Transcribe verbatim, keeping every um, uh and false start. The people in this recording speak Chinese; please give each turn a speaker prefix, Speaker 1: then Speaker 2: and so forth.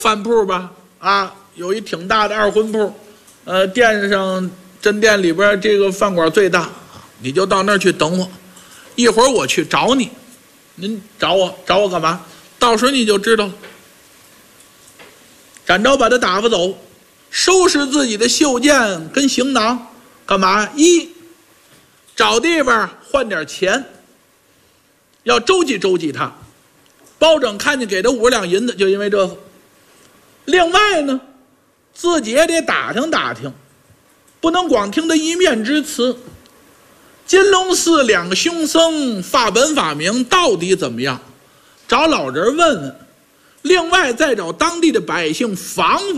Speaker 1: 饭铺吧，啊，有一挺大的二婚铺，呃，店上真店里边这个饭馆最大，你就到那儿去等我，一会儿我去找你。您找我找我干嘛？到时候你就知道了。展昭把他打发走，收拾自己的袖剑跟行囊，干嘛？一找地方换点钱，要周济周济他。包拯看见给他五十两银子，就因为这个。另外呢，自己也得打听打听，不能光听他一面之词。金龙寺两个凶僧法本法明到底怎么样？找老人问问。另外再找当地的百姓防防。